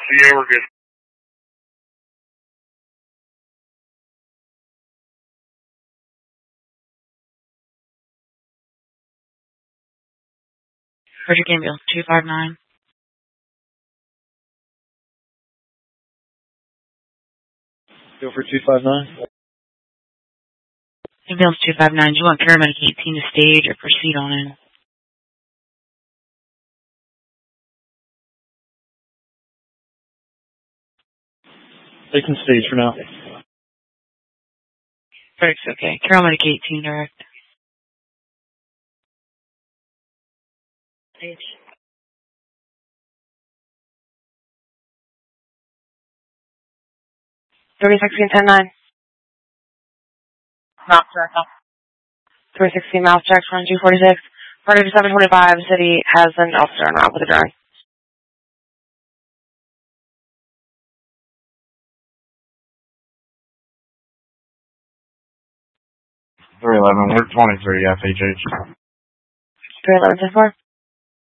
Yeah, we're good. Frederick Ambulance 259. Go for 259. Ambulance 259, do you want paramedic 18 to stage or proceed on in? They can stage for now. Frederick's okay. Paramedic 18 direct. Stage. 3016 10-9. Mouse direct. 316 mouse direct 2246. Part of 725 city has an officer en route with a drone. 311, we're 23 FHH. 311 10-4.